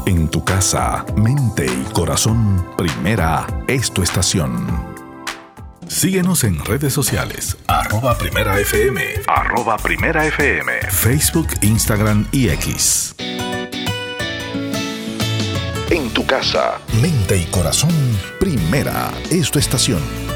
En tu casa, mente y corazón, Primera es tu estación. Síguenos en redes sociales, @PrimeraFM, @PrimeraFM, Facebook, Instagram y X. En tu casa, mente y corazón, Primera es tu estación.